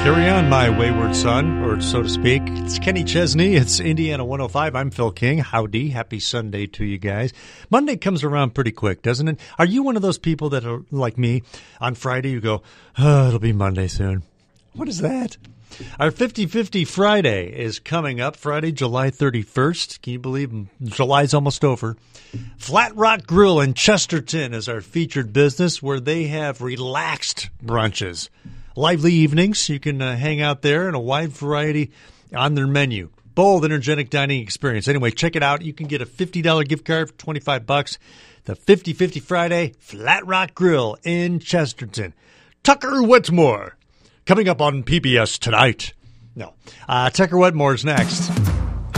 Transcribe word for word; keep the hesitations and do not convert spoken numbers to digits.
Carry on, my wayward son, or so to speak. It's Kenny Chesney. It's Indiana one oh five. I'm Phil King. Howdy. Happy Sunday to you guys. Monday comes around pretty quick, doesn't it? Are you one of those people that are like me? On Friday, you go, oh, it'll be Monday soon. What is that? Our fifty-fifty Friday is coming up, Friday, July thirty-first. Can you believe July's almost over? Flat Rock Grill in Chesterton is our featured business, where they have relaxed brunches. Lively evenings. You can uh, hang out there and a wide variety on their menu. Bold, energetic dining experience. Anyway, check it out. You can get a fifty dollars gift card for twenty-five bucks. The fifty-fifty Friday, Flat Rock Grill in Chesterton. Tucker Wetmore, coming up on P B S tonight. No. Uh, Tucker Wetmore's next.